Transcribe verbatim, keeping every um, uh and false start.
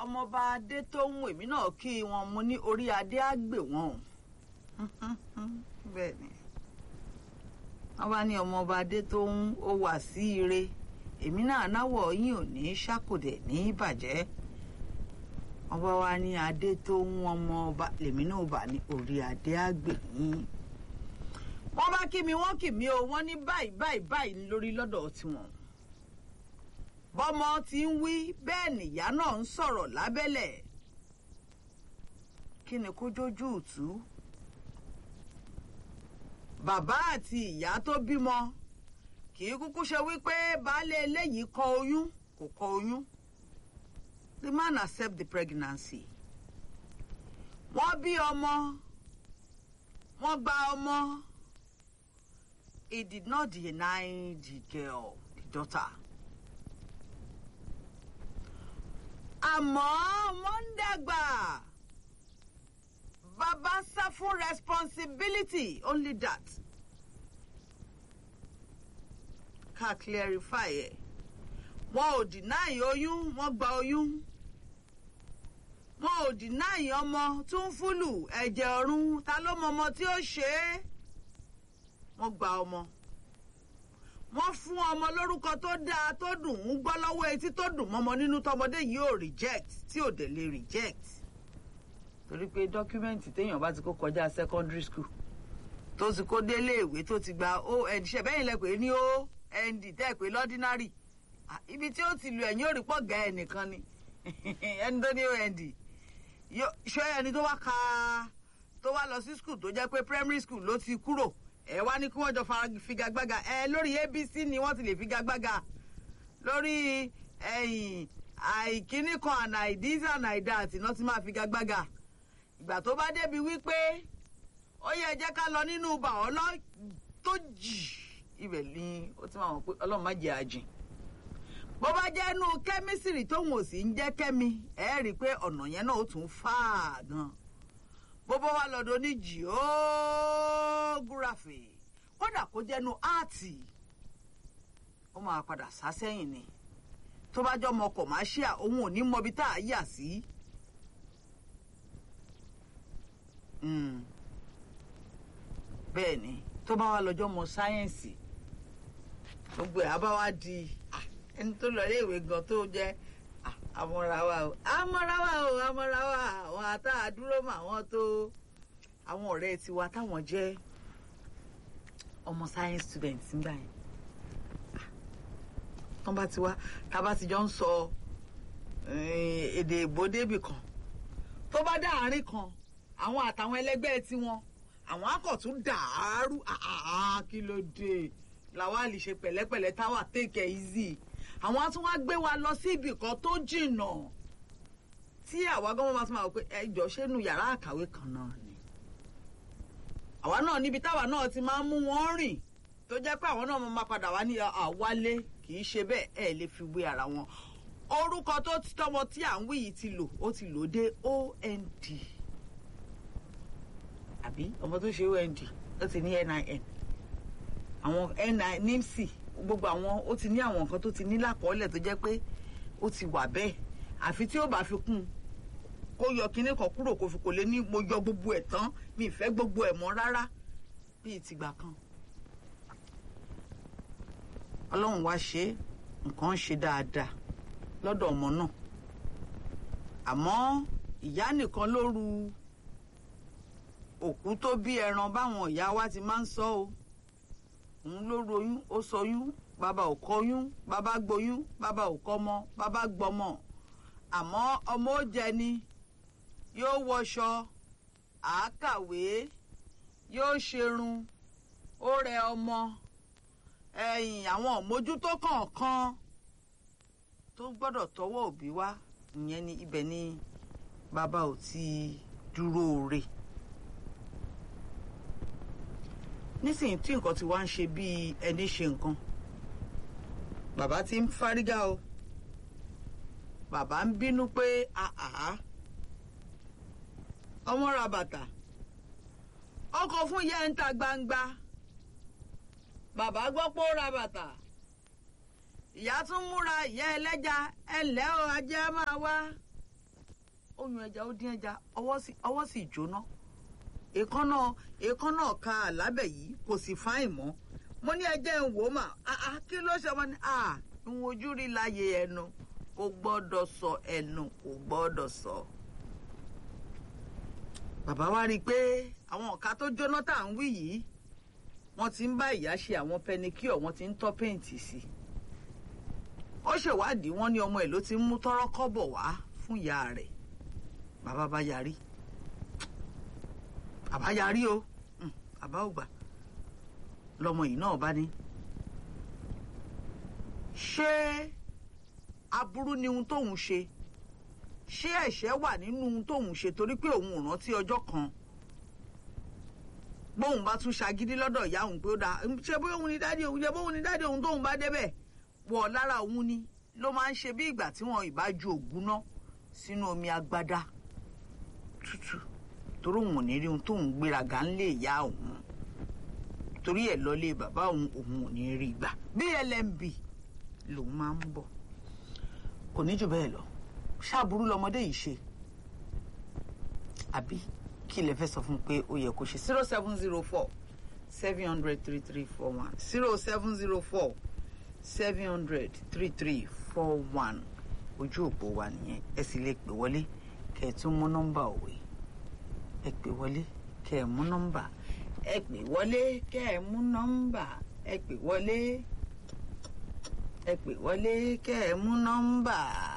ọmọọba Adétóhùn èmi náà kí wọn mo ní orí adé á gbè wọn bẹ́ẹ̀ ni wọ́n bá ní ọmọọba Adétóhùn ó wà sí ire èmi náà náwọ̀ yín ò ní ṣàkòdẹ̀ ní ìbàjẹ́ ọba wa ní Adétóhùn ọmọọba lèmi náà bá ní orí adé á gbè yín wọ́n bá kí mi wọ́n kì mí o wọ́n ní báyìí báyìí báyìí lórí lọ́dọ̀ tiwọn bọ́mọ ti ń wí bẹ́ẹ̀ nìyá náà ń sọ̀rọ̀ lábẹ́lẹ̀ kí ni kó jójú ìtú bàbá àti ìyá tó bímọ kì í kúkú ṣe wípé baálé eléyìí kọ oyún kò kọ oyún the man accept the pregnancy wọ́n bí ọmọ wọ́n gba ọmọ he did not deny the girl the daughter. Àmọ́ wọ́n ń dàgbà bàbá sá fún responsibility only that ká clarify ẹ̀ wọn ò deny oyún wọ́n gba oyún wọn ò deny ọmọ tó ń fúlù ẹ̀jẹ̀ ọ̀run ta ló mọ ọmọ tí ó ṣe é wọ́n gba ọmọ wọ́n fún ọmọ lórúkọ tó dáa tó dùn ún gbọ́ lọ́wọ́ etí tó dùn mọ́mọ nínú tọmọdé yìí ò reject tí ò dẹ̀ lè reject torí pé dọ́kúmẹ́ǹtì téèyàn bá ti kó kọjá secondary school tó ti kó délé ìwé tó ti gba O N D ṣe bẹ́yìn lẹ pé ní O N D tẹ́ pé lọ́dínárì ibi tí ó ti lu ẹ̀yìn ò rí pọ̀ gà ẹnìkan ni ẹni tó ní O N D ṣé ẹni tó wá ka tó wá lọ sí school tó jẹ́ pé primary school ló ti kúrò ẹ wá ní kí wọ́n jọ figagbága ẹ lórí A B C ni wọ́n ti lè figagbága lórí ẹ̀yìn àìkíní kan àìdísí àìdá àti iná ti máa figagbága ìgbà tó bá débi wípé ó yẹ jẹ́ ká lọ nínú bàọ́lọ́ tó jì ibẹ̀ ni ó ti máa mọ̀ pé ọlọ́run má jẹ́ àjìn bó bá jẹ́ inú kẹ́mísìrì tóun ò sì ń jẹ́ kẹ́mi ẹ rí i pé ọ̀nà yẹn náà ó tún fà á gan bó bá wà lọ́dọ̀ ní geography kódà kó jẹ́nu áàtì ó máa padà sá sẹ́yìn ni tó bá jọ ọmọ commercial òun ò ní mọbi tá a yà sí bẹ́ẹ̀ ni tó bá wà lọ́jọ́ mọ sáyẹ́ǹsì gbogbo ẹ̀ á bá wá di ẹni tó lọ iléèwé gan tó jẹ́ amọ̀rawa o amọ̀rawa o amọ̀rawa àwọn ata àdúró mọ́ àwọn tó àwọn ọ̀rẹ́ tiwa táwọn jẹ́ ọmọ science students nígbà yẹn tán bá ti wá tá a bá ti jọ ń sọ èdè èbó débì kan tó bá dá àárín kan àwọn àtàwọn ẹlẹgbẹ́ tiwọn àwọn akọ̀tún dàárú kí ló dé Lawali ṣe pẹ̀lẹ́pẹ̀lẹ́ táwa take it easy àwọn á tún wá gbé wa lọ sí ibì kan tó jìnnà tí àwa gan máa tún máa wò pé ẹjọ́ ṣẹ́nu yàrá àkàwé kan náà ni àwa náà níbi táwa náà ti máa ń mú wọn rìn tó jẹ́ pé àwọn náà máa padà wá ní àwálé kì í ṣe bẹ́ẹ̀ ẹ̀ lè fi wé ara wọn orúkọ tó ti tọmọ tí à ń wí yìí ti lò ó ti lò dé O N D àbí ọmọ tó ṣe O N D ó ti ní N I N àwọn N I N I M C gbogbo àwọn ó ti ní àwọn nǹkan tó ti ní lákọọ́lẹ̀ tó jẹ́ pé ó ti wà bẹ́ẹ̀ àfi tí ó bá fi kún un kó yọ kinní kan kúrò kó fi kò lè ní mo yọ gbogbo ẹ̀ tán mi ìfẹ́ gbogbo ẹ̀ mọ́ rárá bíi tìgbà kan ọlọ́run wá ṣe nǹkan ṣe dáadáa lọ́dọ̀ ọmọ náà àmọ́ ìyá nìkan ló ru òkú tó bí ẹran báwọn ìyá wa ti máa ń sọ o òun ló royún ó sọyún bàbá ò kọyún bàbá gboyún bàbá ò kọ́mọ bàbá gbọ́mọ àmọ́ ọmọ ó jẹ ni yóò wọṣọ àákàwé yóò ṣerun ó rẹ ọmọ ẹ̀yìn àwọn òmójútó kọ̀ọ̀kan tó gbọ́dọ̀ tọwọ́ òbí wá ìyẹn ni ibẹ̀ ni bàbá ò ti dúró re nísìnyí tí nǹkan ti wá ń ṣe bíi ẹni ṣe nǹkan bàbá ti ń fárígá o bàbá ń bínú pé àhà ọmọ ra bàtà ọkọ̀ fún ìyá ẹ̀ ń ta gbangba bàbá gbọ́ pé ó ra bàtà ìyá tún múra ìyá ẹlẹ́ja ẹ̀lẹ́ o ajé á máa wá ó yún ẹja ó dín ẹja ọwọ́ sì jóná èékánná èékánná ka lábẹ́ yìí kò sì fáìn mọ́ mo ní ẹjẹ́ ń wò ó mà á kí ló ṣe wọn ni à ń wojú rí láyé ẹnu kò gbọ́dọ̀ sọ ẹnu kò gbọ́dọ̀ sọ. bàbá wa rí i pé àwọn ọ̀ka tó jóná tá à ń wí yìí wọ́n ti ń bá ìyá ṣe àwọn pẹnikíọ̀ wọ́n ti ń tọ́ péǹtì sí i. ó ṣèwádìí wọ́n ní ọmọ ẹ̀ ló ti ń mú tọ́rọ́ kọ́bọ̀ wá fún ìyá rẹ̀ bàbá bá yarí bàbá yarí o bàbá ò gbà lọmọ yìí náà bá ní ṣé aburú ni ohun tóun ṣe ṣé ẹ̀ṣẹ̀ wà nínú ohun tóun ṣe torí pé òun ò rántí ọjọ́ kan bóun bá tún ṣagídí lọ́dọ̀ ìyá òun pé ó dáa ṣe bóyá òun ni dáadé òun ṣe bóun ni dáadé òun tóun bá débẹ̀ wọ̀ lára òun ni ló máa ń ṣe bí ìgbà tí wọn ìbá ju ògùn náà sínú omi agbádá tútù torí òun ò ní rí ohun tóun gbéraga ń lè yá òun torí ẹ̀ lọlé bàbá òun òun ò ní rí gbà bí L M B lòun máa ń bọ̀ kò ní jù bẹ́ẹ̀ lọ ṣáàbùrú lọmọdé yìí ṣe àbí kí lè fẹ́ sọ fún un pé ó yẹ kó ṣe zero seven zero four seven hundred three three four one zero seven zero four seven hundred three three four one ojú òpó wa nìyẹn ẹ sì lè pè wọlé kẹ́ ẹ tún mú nọ́mbà òwe ẹ pè wọlé kẹ́ ẹ mú nọ́mbà ẹ pè wọlé kẹ́ ẹ mú nọ́mbà ẹ pè wọlé ẹ pè wọlé kẹ́ ẹ mú nọ́mbà.